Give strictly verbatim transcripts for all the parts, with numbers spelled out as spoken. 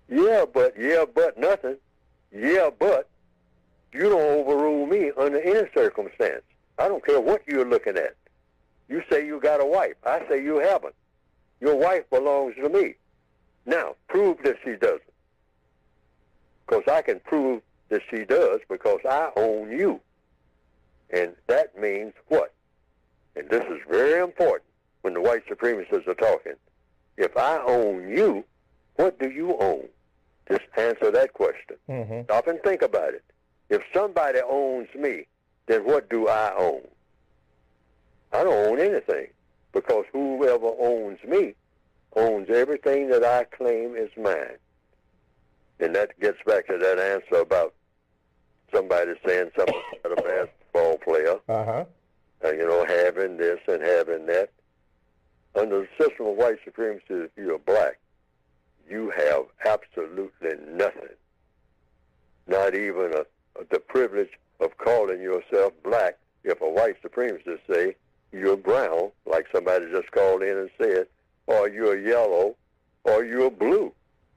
Yeah, but, yeah, but nothing. Yeah, but you don't overrule me under any circumstance. I don't care what you're looking at. You say you got a wife. I say you haven't. Your wife belongs to me. Now, prove that she doesn't. Because I can prove that she does because I own you. And that means what? And this is very important when the white supremacists are talking. If I own you, what do you own? Just answer that question. Mm-hmm. Stop and think about it. If somebody owns me, then what do I own? I don't own anything because whoever owns me owns everything that I claim is mine. And that gets back to that answer about somebody saying something about a basketball player, Uh-huh. uh, you know, having this and having that. Under the system of white supremacy, if you're black, you have absolutely nothing. Not even a, the privilege of calling yourself black if a white supremacist say you're brown, like somebody just called in and said, or you're yellow, or you're blue.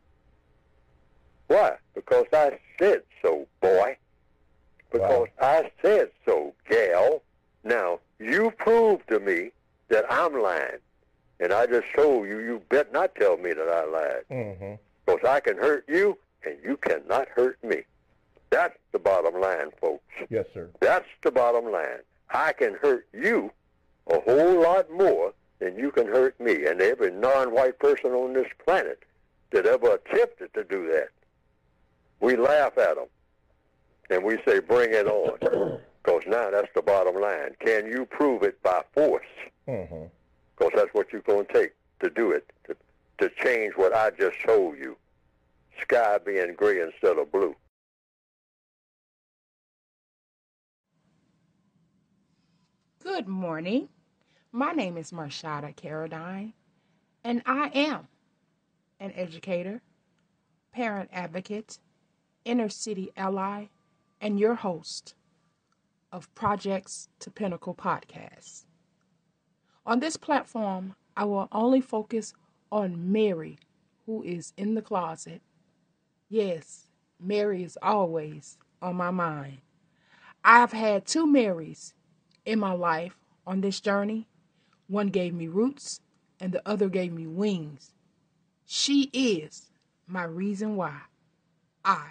Why? Because I said so, boy. Because wow. I said so, gal. Now, you prove to me that I'm lying. And I just showed you, you bet not tell me that I lied. Mm-hmm. Because I can hurt you, and you cannot hurt me. That's the bottom line, folks. Yes, sir. That's the bottom line. I can hurt you a whole lot more than you can hurt me. And every non-white person on this planet that ever attempted to do that, we laugh at them. And we say, bring it on. Because now that's the bottom line. Can you prove it by force? Mm-hmm. Because that's what you're going to take to do it, to, to change what I just showed you. Sky being gray instead of blue. Good morning. My name is Marshada Caradine, and I am an educator, parent advocate, inner city ally, and your host of Projects to Pinnacle podcast. On this platform, I will only focus on Mary, who is in the closet. Yes, Mary is always on my mind. I've had two Marys in my life on this journey. One gave me roots, and the other gave me wings. She is my reason why. I.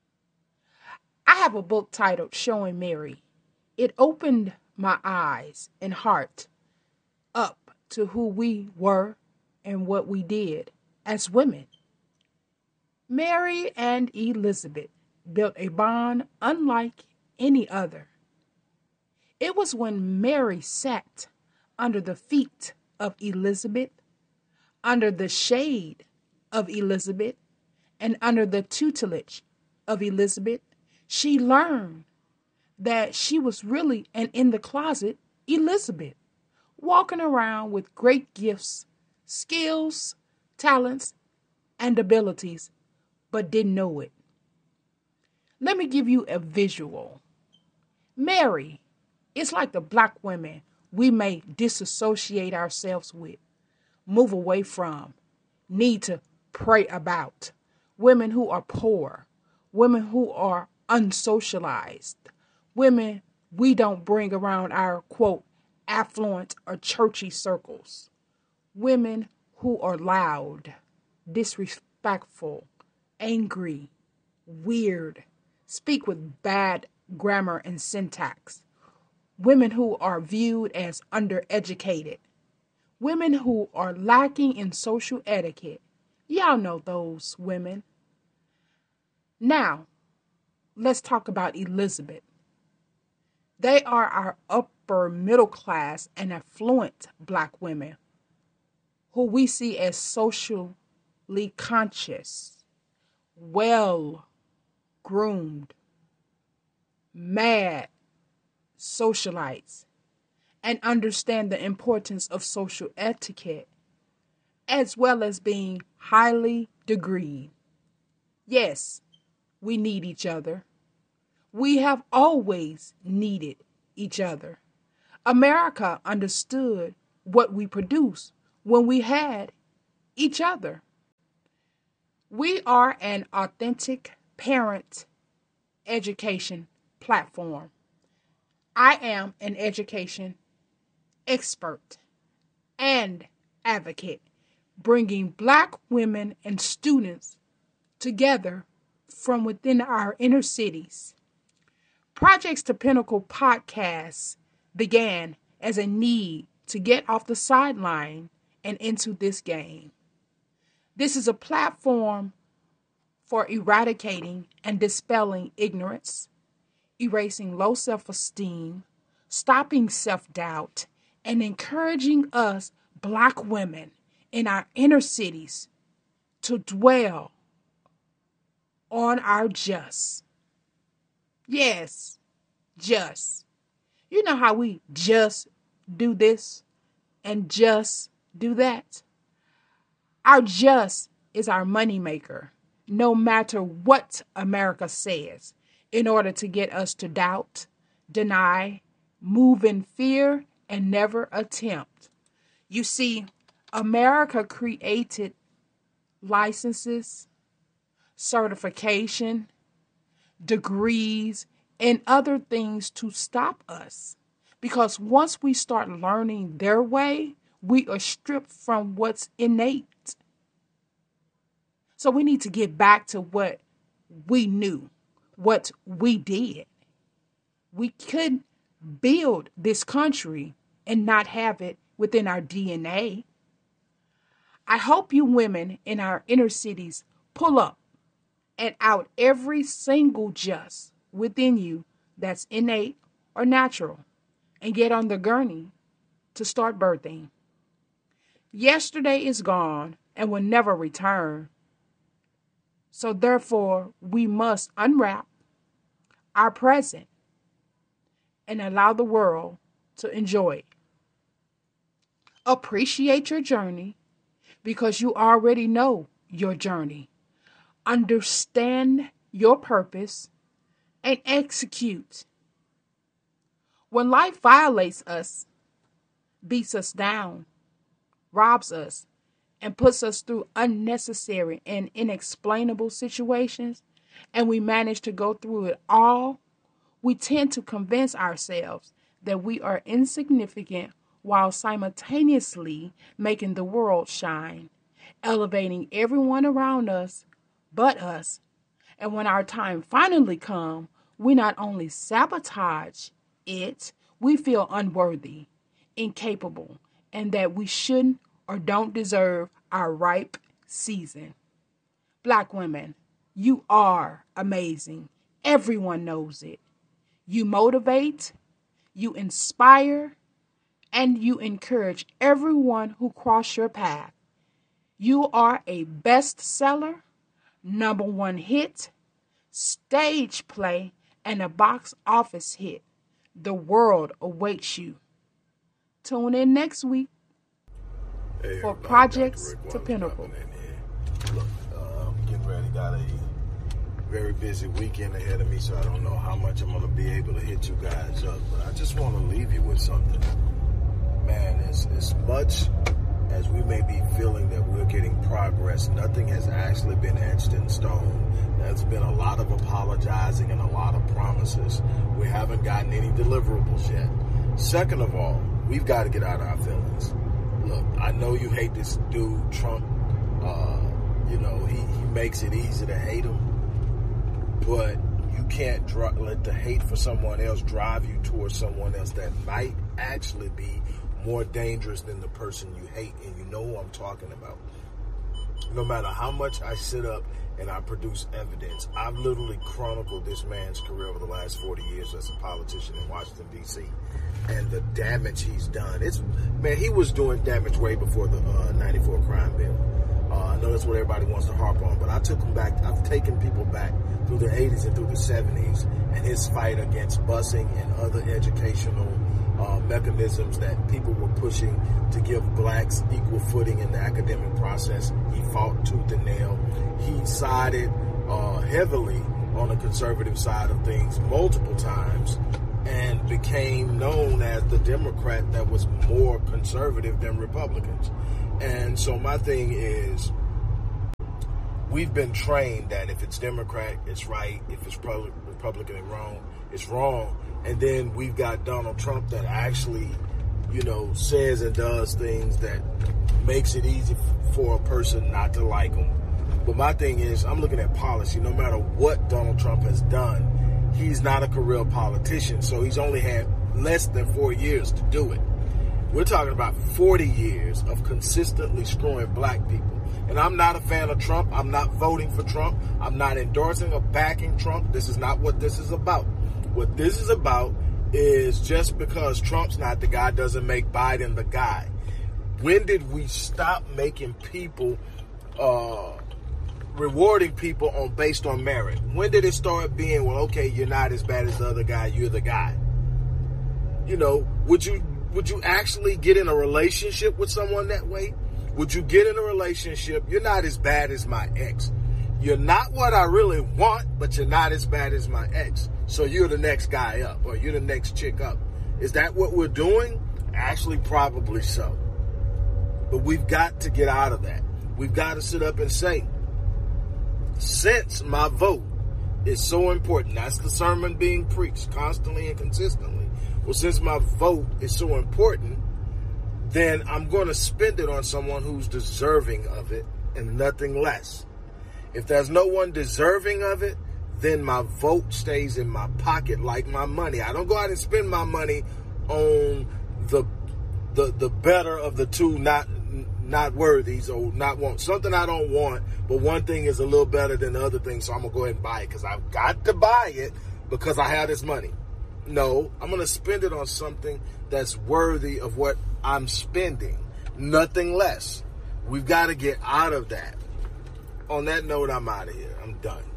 I have a book titled Showing Mary. It opened my eyes and heart up to who we were and what we did as women. Mary and Elizabeth built a bond unlike any other. It was when Mary sat under the feet of Elizabeth, under the shade of Elizabeth, and under the tutelage of Elizabeth, she learned that she was really an in the closet Elizabeth, walking around with great gifts, skills, talents, and abilities, but didn't know it. Let me give you a visual. Mary is like the black women we may disassociate ourselves with, move away from, need to pray about. Women who are poor, women who are unsocialized, women we don't bring around our, quote, affluent or churchy circles, women who are loud, disrespectful, angry, weird, speak with bad grammar and syntax, women who are viewed as undereducated, women who are lacking in social etiquette. Y'all know those women. Now, let's talk about Elizabeth. They are our upper middle class and affluent black women who we see as socially conscious, well groomed, mad socialites, and understand the importance of social etiquette, as well as being highly degreed. Yes, we need each other. We have always needed each other. America understood what we produce when we had each other. We are an authentic parent education platform. I am an education expert and advocate, bringing Black women and students together from within our inner cities. Projects to Pinnacle podcast began as a need to get off the sideline and into this game. This is a platform for eradicating and dispelling ignorance, erasing low self-esteem, stopping self-doubt, and encouraging us Black women in our inner cities to dwell on our just. Yes, just. You know how we just do this and just do that? Our just is our moneymaker, no matter what America says, in order to get us to doubt, deny, move in fear, and never attempt. You see, America created licenses, certification, degrees, and other things to stop us. Because once we start learning their way, we are stripped from what's innate. So we need to get back to what we knew, what we did. We couldn't build this country and not have it within our D N A. I hope you women in our inner cities pull up and out every single just within you that's innate or natural and get on the gurney to start birthing. Yesterday is gone and will never return. So therefore, we must unwrap our present and allow the world to enjoy it. Appreciate your journey because you already know your journey. Understand your purpose and execute. When life violates us, beats us down, robs us, and puts us through unnecessary and inexplainable situations, and we manage to go through it all, we tend to convince ourselves that we are insignificant while simultaneously making the world shine, elevating everyone around us but us. And when our time finally comes, we not only sabotage it, we feel unworthy, incapable, and that we shouldn't or don't deserve our ripe season. Black women, you are amazing. Everyone knows it. You motivate, you inspire, and you encourage everyone who crosses your path. You are a bestseller, number one hit, stage play, and a box office hit. The world awaits you. Tune in next week hey, for Projects to Pinnacle. Look, uh, I'm getting ready. Got a very busy weekend ahead of me, so I don't know how much I'm going to be able to hit you guys up. But I just want to leave you with something. Man, as, as much as we may be feeling that we're getting progress, nothing has actually been etched in stone. There's been a lot of apologizing and a lot of promises. We haven't gotten any deliverables yet. Second of all, we've got to get out of our feelings. Look, I know you hate this dude, Trump. Uh, you know, he, he makes it easy to hate him. But you can't dr- let the hate for someone else drive you towards someone else that might actually be more dangerous than the person you hate. And you know who I'm talking about. No matter how much I sit up and I produce evidence, I've literally chronicled this man's career over the last forty years as a politician in Washington, D C and the damage he's done. It's man, he was doing damage way before the uh, ninety-four crime bill. Uh, I know that's what everybody wants to harp on, but I took him back. I've taken people back through the eighties and through the seventies, and his fight against busing and other educational uh, mechanisms that people were pushing to give blacks equal footing in the academic process. He fought tooth and nail. He sided uh, heavily on the conservative side of things multiple times and became known as the Democrat that was more conservative than Republicans. And so my thing is, we've been trained that if it's Democrat, it's right. If it's Republican, it's wrong. It's wrong. And then we've got Donald Trump that actually, you know, says and does things that makes it easy for a person not to like him. But my thing is, I'm looking at policy. No matter what Donald Trump has done, he's not a career politician. So he's only had less than four years to do it. We're talking about forty years of consistently screwing black people. And I'm not a fan of Trump. I'm not voting for Trump. I'm not endorsing or backing Trump. This is not what this is about. What this is about is just because Trump's not the guy doesn't make Biden the guy. When did we stop making people, uh, rewarding people on based on merit? When did it start being, well, okay, you're not as bad as the other guy, you're the guy? You know, would you would you actually get in a relationship with someone that way? Would you get in a relationship? You're not as bad as my ex. You're not what I really want, but you're not as bad as my ex. So you're the next guy up, or you're the next chick up. Is that what we're doing? Actually, probably so. But we've got to get out of that. We've got to sit up and say, since my vote is so important, that's the sermon being preached constantly and consistently. Well, since my vote is so important, then I'm going to spend it on someone who's deserving of it and nothing less. If there's no one deserving of it, then my vote stays in my pocket like my money. I don't go out and spend my money on the the the better of the two not not worthies or not want. Something I don't want, but one thing is a little better than the other thing, so I'm going to go ahead and buy it because I've got to buy it because I have this money. No, I'm going to spend it on something that's worthy of what I'm spending, nothing less. We've got to get out of that. On that note, I'm out of here. I'm done.